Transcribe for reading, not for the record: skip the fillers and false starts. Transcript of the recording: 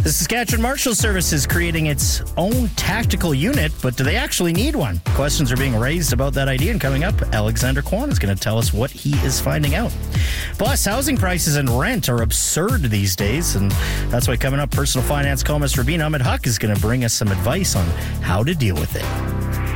The Saskatchewan Marshal Service is creating its own tactical unit, but do they actually need one? Questions are being raised about that idea, and coming up, Alexander Kwan is going to tell us what he is finding out. Plus, housing prices and rent are absurd these days, and that's why coming up, personal finance columnist Rabin Ahmed Haq is going to bring us some advice on how to deal with it.